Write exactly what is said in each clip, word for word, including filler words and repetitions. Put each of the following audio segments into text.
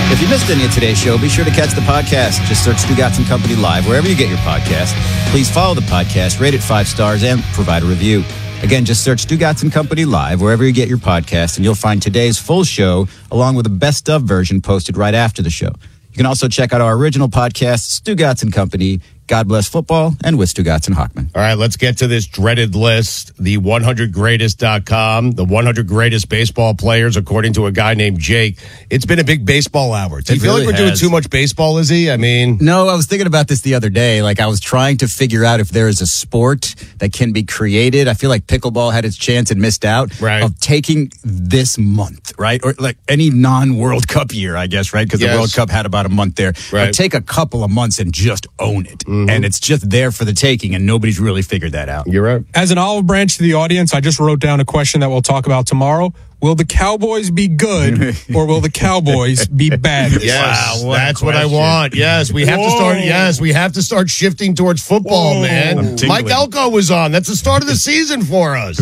If you missed any of today's show, be sure to catch the podcast. Just search Stugotz and Company Live wherever you get your podcast. Please follow the podcast, rate it five stars, and provide a review. Again, just search Stugotz and Company Live wherever you get your podcast, and you'll find today's full show along with a best of version posted right after the show. You can also check out our original podcast, Stugotz and Company, God Bless Football, and with Stugotz and Hochman. All right, let's get to this dreaded list, the one hundred greatest dot com, the one hundred greatest baseball players, according to a guy named Jake. It's been a big baseball hour. Do you It feel really like we're doing has. too much baseball, Izzy? I mean... No, I was thinking about this the other day. Like, I was trying to figure out if there is a sport that can be created. I feel like pickleball had its chance and missed out. Right. Of taking this month, right? Or like any non-World Cup year, I guess, right? Because Yes. the World Cup had about a month there. Right. But take a couple of months and just own it. And it's just there for the taking, and nobody's really figured that out. You're right. As an olive branch to the audience, I just wrote down a question that we'll talk about tomorrow. Will the Cowboys be good or will the Cowboys be bad? Yes, Wow, what a that's what I question. want. Yes, we have to start. Yes, we have to start shifting towards football, Whoa. man. I'm tingling. Mike Elko was on. That's the start of the season for us.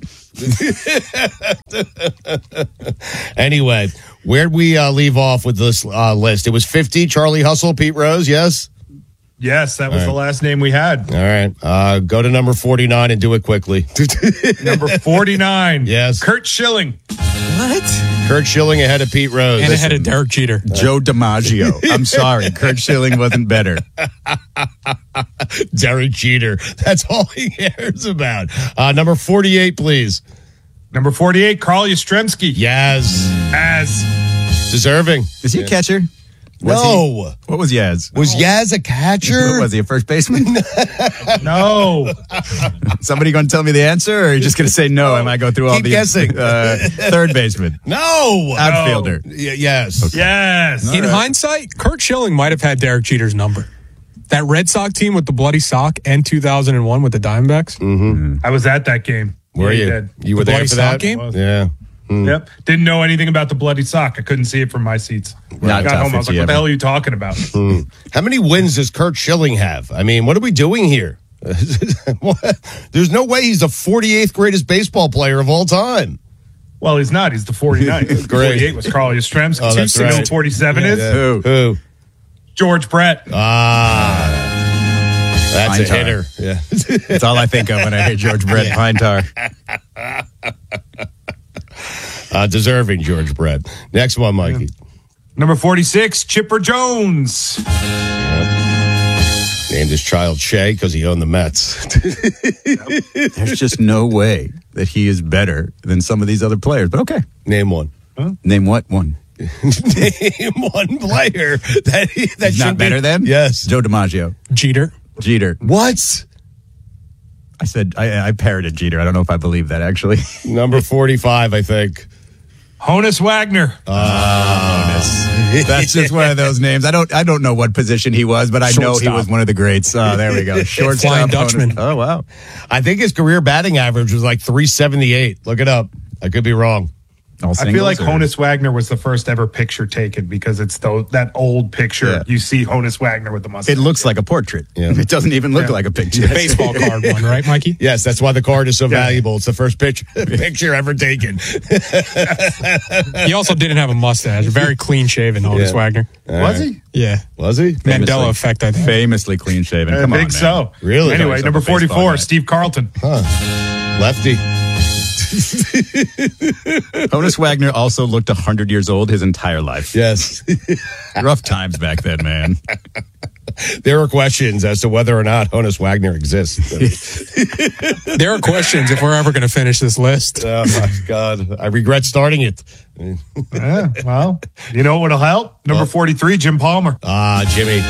Anyway, where'd we uh, leave off with this uh, list? It was fifty. Charlie Hustle, Pete Rose. Yes. Yes, that was All right. the last name we had. All right. Uh, go to number forty-nine and do it quickly. Number forty-nine. Yes. Kurt Schilling. What? Kurt Schilling ahead of Pete Rose. And ahead of Derek Jeter. Joe DiMaggio. I'm sorry. Kurt Schilling wasn't better. Derek Jeter. That's all he cares about. Uh, number forty-eight, please. Number forty-eight, Carl Yastrzemski. Yaz. As Deserving. Is he a catcher? Was No. he- what was Yaz? Was Yaz a catcher? What was he, a first baseman? no. Somebody going to tell me the answer, or are you just going to say no? And I go through all Keep the guessing. Uh, third baseman, No. outfielder. Y- yes. Yes. In hindsight, Kurt Schilling might have had Derek Jeter's number. That Red Sox team with the bloody sock and two thousand one with the Diamondbacks. I was at that game. Were Yeah, you? did. You were The there Bloody for Sock that game? Yeah. Yep. Didn't know anything about the bloody sock. I couldn't see it from my seats. When I Not got top home, I was like, fifty what the ever. hell are you talking about? How many wins does Kurt Schilling have? I mean, what are we doing here? What? There's no way he's the forty-eighth greatest baseball player of all time. Well, he's not. He's the forty-ninth. The Great. forty-eight was Carl Yastrzemski. Oh, that's You know who right. forty-seven is? Who? Who? George Brett. Ah. That's Pine a tar. hitter. Yeah. That's all I think of when I hear George Brett Pine Tar. Uh, deserving George Brett. Next one, Mikey. Number forty-six, Chipper Jones. Named his child Shea because he owned the Mets. There's just no way that he is better than some of these other players. But okay, Name one. name what one? Name one player that he, that He's should not better be, than Yes. Joe DiMaggio, Jeter. Jeter. What? I said I, I parroted Jeter. I don't know if I believe that actually. Number forty-five, I think. Honus Wagner. That's just one of those names. I don't I don't know what position he was, but I know he Shortstop. was one of the greats. Oh, there we go. Shortstop. Flying Dutchman. Oh wow. I think his career batting average was like three seventy-eight. Look it up. I could be wrong. All I feel like singles, or- Honus Wagner was the first ever picture taken because it's the, that old picture. Yeah. You see Honus Wagner with the mustache. It looks like a portrait. Yeah. It doesn't even look Yeah. like a picture. Baseball card one, right, Mikey? Yes, that's why the card is so Yeah. valuable. It's the first picture picture ever taken. He also didn't have a mustache. Very clean shaven, Honus Yeah. Wagner. Was he? Yeah. Was he? Mandela effect, I think. Famously clean shaven. I Come on, think man. so. Really? Anyway, He's number a baseball forty-four, guy. Steve Carlton. Lefty. Honus Wagner also looked one hundred years old his entire life. Yes. Rough times back then, man. There are questions as to whether or not Honus Wagner exists. There are questions if we're ever going to finish this list. Oh, my God. I regret starting it. Yeah, well, you know what will help? Number forty-three, Jim Palmer. Ah, Jimmy.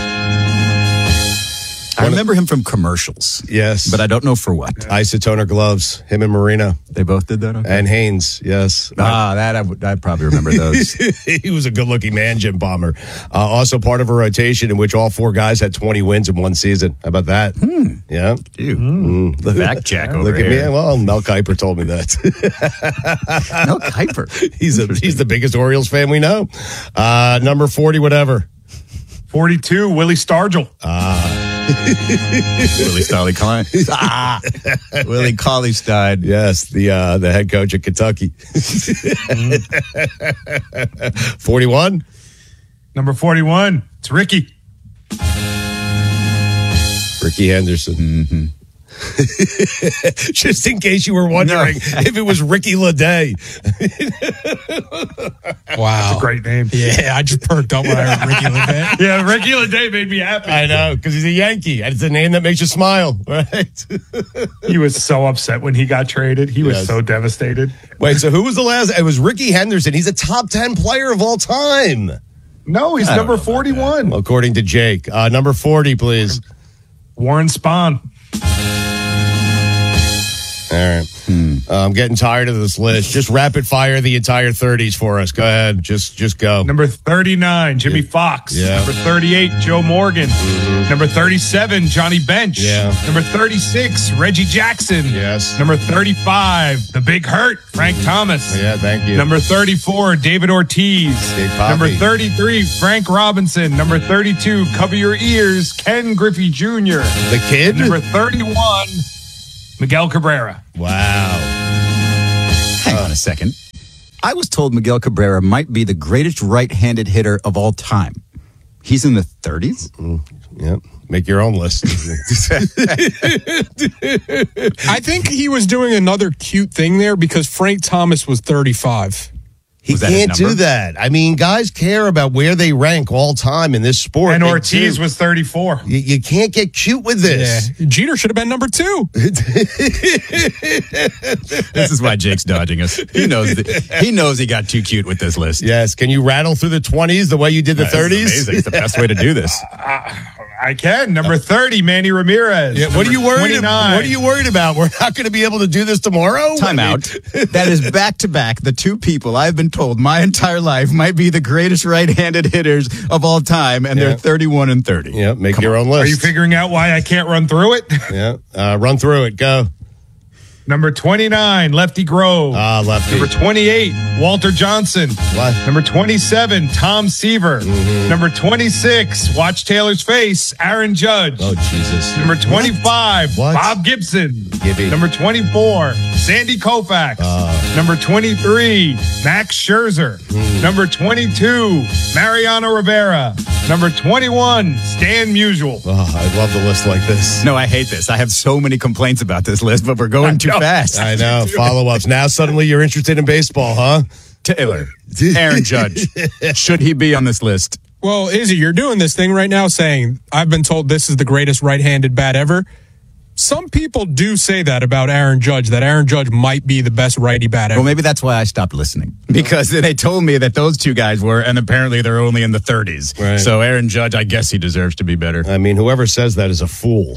I remember him from commercials. Yes. But I don't know for what. Isotoner gloves. Him and Marina. They both did that? Okay. And Haynes. Yes. Ah, that I would I probably remember those. He was a good-looking man, Jim Palmer. Uh, also part of a rotation in which all four guys had twenty wins in one season. How about that? Hmm. Yeah. Ew. Mm. The back jack over Look at here. me. Well, Mel Kiper told me that. Mel Kiper. he's a, he's the biggest Orioles fan we know. Uh, number forty, whatever. forty-two, Willie Stargell. Willie Starley Klein. Ah, Willie Cauley Stein. Yes, the uh, the head coach of Kentucky. forty-one. Number forty-one, it's Ricky. Ricky Henderson. Mm-hmm. Just in case you were wondering no. if it was Ricky LeDay. Wow. That's a great name. Yeah, I just perked up when I heard Ricky LeDay. Yeah, Ricky LeDay made me happy. I know, because he's a Yankee, and it's a name that makes you smile, right? He was so upset when he got traded. He was yes. so devastated. Wait, so who was the last? It was Ricky Henderson. He's a top ten player of all time. No, he's number forty-one. According to Jake. Uh, number forty, please. Warren Spahn. All right. Hmm. Uh, I'm getting tired of this list. Just rapid fire the entire thirties for us. Go ahead. Just just go. Number thirty-nine, Jimmy yeah. Fox. Yeah. Number thirty-eight, Joe Morgan. Mm-hmm. Number thirty-seven, Johnny Bench. Yeah. Number thirty-six, Reggie Jackson. Yes. Number thirty-five, The Big Hurt, Frank Thomas. Yeah, thank you. Number thirty-four, David Ortiz. Big Poppy. Number thirty-three, Frank Robinson. Number thirty-two, cover your ears, Ken Griffey Junior The kid? Number thirty-one, Miguel Cabrera. Wow. Hang uh, on a second. I was told Miguel Cabrera might be the greatest right-handed hitter of all time. He's in the thirties? Mm, yep. Make your own list. I think he was doing another cute thing there because Frank Thomas was thirty-five. He can't do that. I mean, guys care about where they rank all time in this sport. And Ortiz was thirty-four. You, you can't get cute with this. Yeah. Jeter should have been number two. This is why Jake's dodging us. He knows that, he knows he got too cute with this list. Yes. Can you rattle through the twenties the way you did the thirties? Amazing. It's the best way to do this. Uh, I can. Number thirty, Manny Ramirez. Yeah, what are you worried twenty-nine. about? What are you worried about? We're not going to be able to do this tomorrow? Time I mean, out. That is back to back the two people I've been told my entire life might be the greatest right-handed hitters of all time, and yeah. they're thirty-one and thirty. Yeah, make Come your on. own list. Are you figuring out why I can't run through it? Yeah, uh, run through it. Go. Number twenty-nine, Lefty Grove. Ah, Lefty. Number twenty-eight, Walter Johnson. What? Number twenty-seven, Tom Seaver. Mm-hmm. Number twenty-six, watch Taylor's face, Aaron Judge. Oh, Jesus. Number twenty-five, What? Bob Gibson. Gibby. Number twenty-four, Sandy Koufax. Uh. Number twenty-three, Max Scherzer. Mm. Number twenty-two, Mariano Rivera. Number twenty-one, Stan Musial. Oh, I love the list like this. No, I hate this. I have so many complaints about this list, but we're going too fast. I know. Follow-ups. Now suddenly you're interested in baseball, huh? Taylor, Aaron Judge, should he be on this list? Well, Izzy, you're doing this thing right now saying, I've been told this is the greatest right-handed bat ever. Some people do say that about Aaron Judge, that Aaron Judge might be the best righty bat ever. Well, maybe that's why I stopped listening, because they told me that those two guys were, and apparently they're only in the thirties. Right. So Aaron Judge, I guess he deserves to be better. I mean, whoever says that is a fool.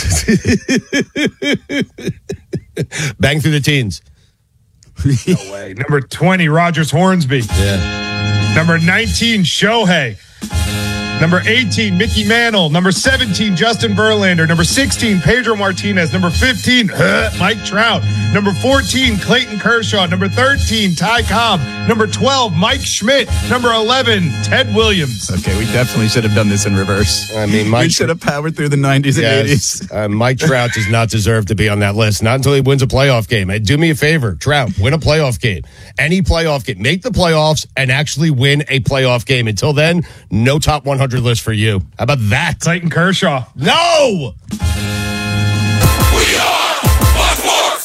Bang through the teens. No way. Number twenty, Rogers Hornsby. Yeah. Number nineteen, Shohei. Number eighteen, Mickey Mantle. Number seventeen, Justin Verlander. Number sixteen, Pedro Martinez. Number fifteen, uh, Mike Trout. Number fourteen, Clayton Kershaw. Number thirteen, Ty Cobb. Number twelve, Mike Schmidt. Number eleven, Ted Williams. Okay, we definitely should have done this in reverse. I mean, Mike we should have powered through the nineties and eighties. Yes, uh, Mike Trout does not deserve to be on that list. Not until he wins a playoff game. Hey, do me a favor, Trout, win a playoff game. Any playoff game. Make the playoffs and actually win a playoff game. Until then, no top one hundred list for you. How about that? Clayton Kershaw. No! We are Buckmore.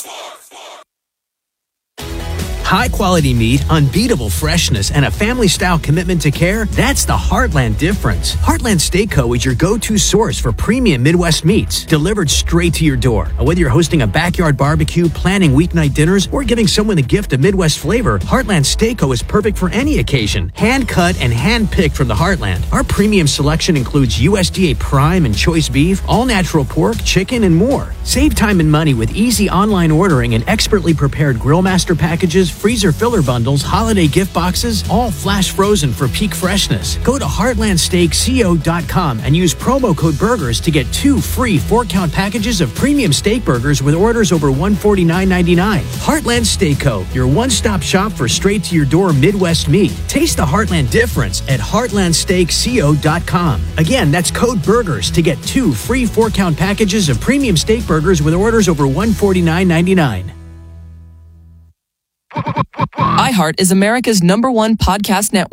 High quality meat, unbeatable freshness, and a family style commitment to care, that's the Heartland difference. Heartland Steak Co. is your go-to source for premium Midwest meats, delivered straight to your door. Whether you're hosting a backyard barbecue, planning weeknight dinners, or giving someone the gift of Midwest flavor, Heartland Steak Co. is perfect for any occasion. Hand cut and hand picked from the Heartland. Our premium selection includes U S D A prime and choice beef, all natural pork, chicken, and more. Save time and money with easy online ordering and expertly prepared grill master packages, freezer filler bundles, holiday gift boxes, all flash frozen for peak freshness. Go to heartland steak co dot com and use promo code BURGERS to get two free four-count packages of premium steak burgers with orders over one hundred forty-nine ninety-nine. Heartland Steak Co., your one-stop shop for straight-to-your-door Midwest meat. Taste the Heartland difference at heartland steak co dot com. Again, that's code BURGERS to get two free four-count packages of premium steak burgers with orders over one hundred forty-nine ninety-nine. iHeart is America's number one podcast network.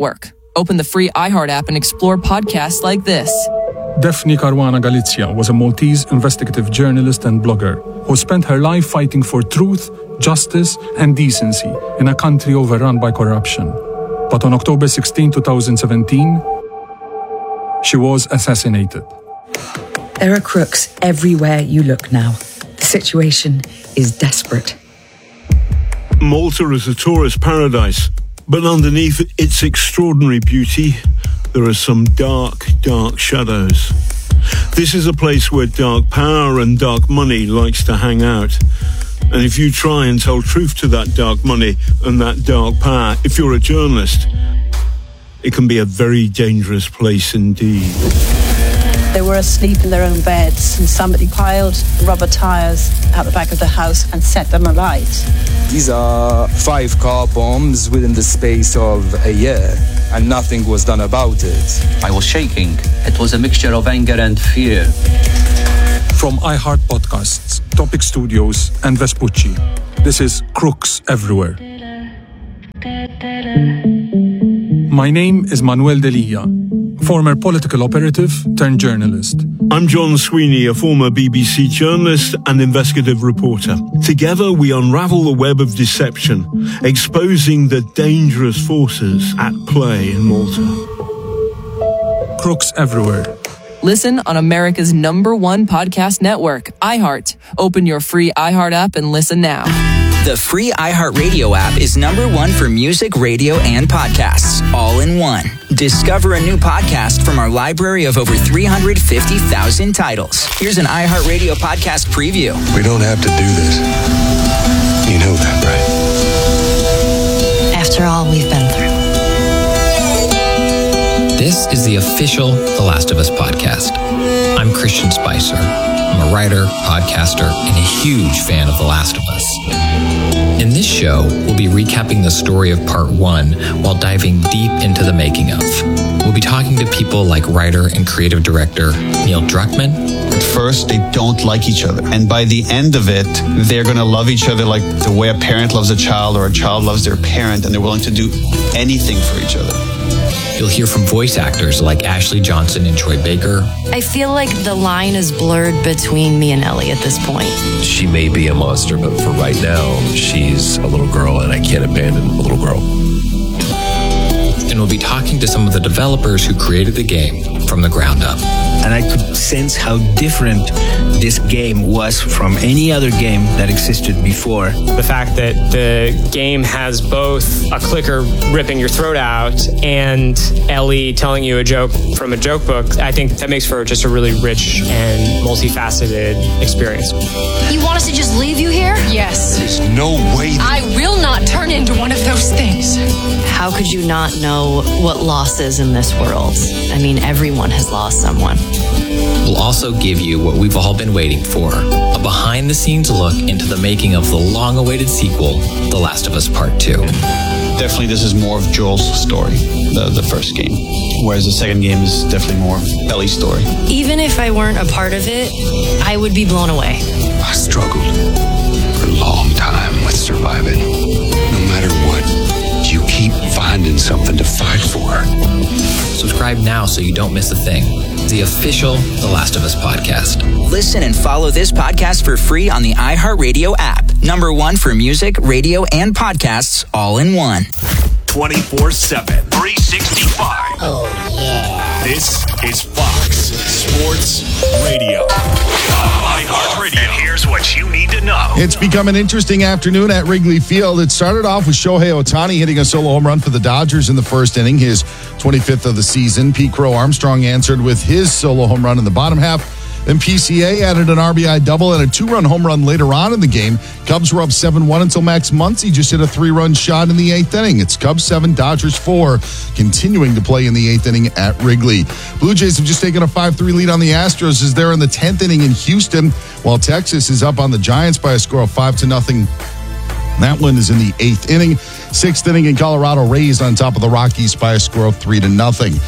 Open the free iHeart app and explore podcasts like this. Daphne Caruana Galizia was a Maltese investigative journalist and blogger who spent her life fighting for truth, justice, and decency in a country overrun by corruption. But on October sixteenth, twenty seventeen, she was assassinated. There are crooks everywhere you look now. The situation is desperate. Malta is a tourist paradise, but underneath its extraordinary beauty, there are some dark, dark shadows. This is a place where dark power and dark money likes to hang out. And if you try and tell truth to that dark money and that dark power, if you're a journalist, it can be a very dangerous place indeed. They were asleep in their own beds and somebody piled rubber tires out the back of the house and set them alight. These are five car bombs within the space of a year, and nothing was done about it. I was shaking. It was a mixture of anger and fear. From iHeart Podcasts, Topic Studios, and Vespucci, this is Crooks Everywhere. My name is Manuel Delia, former political operative turned journalist. I'm John Sweeney, a former B B C journalist and investigative reporter. Together, we unravel the web of deception, exposing the dangerous forces at play in Malta. Crooks Everywhere. Listen on America's number one podcast network, iHeart. Open your free iHeart app and listen now. The free iHeartRadio app is number one for music, radio, and podcasts, all in one. Discover a new podcast from our library of over three hundred fifty thousand titles. Here's an iHeartRadio podcast preview. We don't have to do this. You know that, right? After all we've been through. This is the official The Last of Us podcast. I'm Christian Spicer. I'm a writer, podcaster, and a huge fan of The Last of Us. In this show, we'll be recapping the story of part one while diving deep into the making of. We'll be talking to people like writer and creative director Neil Druckmann. At first, they don't like each other. And by the end of it, they're going to love each other like the way a parent loves a child or a child loves their parent, and they're willing to do anything for each other. You'll hear from voice actors like Ashley Johnson and Troy Baker. I feel like the line is blurred between me and Ellie at this point. She may be a monster, but for right now, she's a little girl, and I can't abandon a little girl. And we'll be talking to some of the developers who created the game from the ground up. And I could sense how different this game was from any other game that existed before. The fact that the game has both a clicker ripping your throat out and Ellie telling you a joke from a joke book, I think that makes for just a really rich and multifaceted experience. You want us to just leave you here? Yes. There's no way. I will not turn into one of those things. How could you not know what loss is in this world? I mean, everyone has lost someone. We'll also give you what we've all been waiting for, a behind-the-scenes look into the making of the long-awaited sequel, The Last of Us Part two. Definitely this is more of Joel's story, the, the first game, whereas the second game is definitely more of Ellie's story. Even if I weren't a part of it, I would be blown away. I struggled for a long time with surviving. No matter what, you keep finding something to fight for. Subscribe now so you don't miss a thing. The official The Last of Us podcast. Listen and follow this podcast for free on the iHeartRadio app. Number one for music, radio, and podcasts, all in one. twenty-four seven, three sixty-five. Oh, yeah. This is Fox Sports Radio. iHeartRadio. And here's what you need to know. It's become an interesting afternoon at Wrigley Field. It started off with Shohei Ohtani hitting a solo home run for the Dodgers in the first inning, his twenty-fifth of the season. Pete Crow Armstrong answered with his solo home run in the bottom half. Then P C A added an R B I double and a two-run home run later on in the game. Cubs were up seven one until Max Muncy just hit a three-run shot in the eighth inning. It's Cubs seven, Dodgers four, continuing to play in the eighth inning at Wrigley. Blue Jays have just taken a five three lead on the Astros as they're in the tenth inning in Houston, while Texas is up on the Giants by a score of five to nothing. That one is in the eighth inning. Sixth inning in Colorado, Rays on top of the Rockies by a score of three to nothing.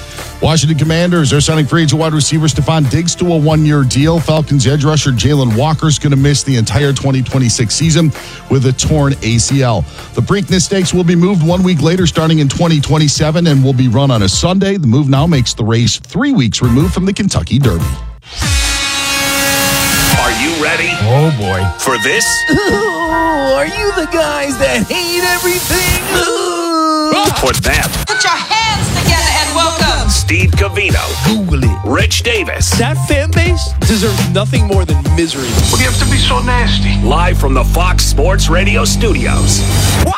Washington Commanders are signing free agent wide receiver Stephon Diggs to a one-year deal. Falcons edge rusher Jalen Walker's going to miss the entire twenty twenty-six season with a torn A C L. The Preakness Stakes will be moved one week later starting in twenty twenty-seven and will be run on a Sunday. The move now makes the race three weeks removed from the Kentucky Derby. Are you ready? Oh, boy. For this? Ooh, are you the guys that hate everything? Ooh. For them? Put your hands together and welcome Steve Covino. Google it. Rich Davis. That fan base deserves nothing more than misery. What do you have to be so nasty? Live from the Fox Sports Radio studios. Wow!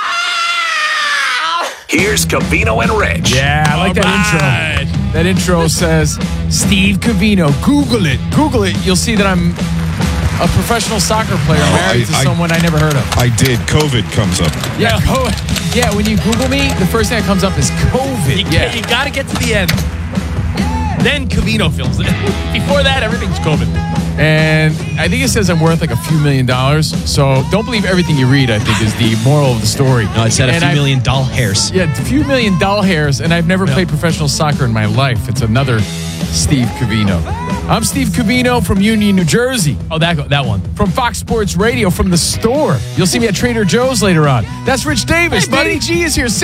Here's Covino and Rich. Yeah, I like All that right. intro. That intro says, Steve Covino. Google it. Google it. You'll see that I'm a professional soccer player Oh, married I- to I- someone I never heard of. I did. COVID comes up. Yeah, co- yeah. When you Google me, the first thing that comes up is COVID. You, yeah, you got to get to the end. Then Covino fills it. Before that, everything's COVID. and I think it says I'm worth like a few million dollars. So don't believe everything you read, I think, is the moral of the story. No, it said a And few I've- million doll hairs. Yeah, a few million doll hairs, and I've never played professional soccer in my life. It's another Steve Covino. I'm Steve Covino from Union, New Jersey. Oh, that that one. From Fox Sports Radio, from the store. You'll see me at Trader Joe's later on. That's Rich Davis. Hey, buddy. Danny G is here.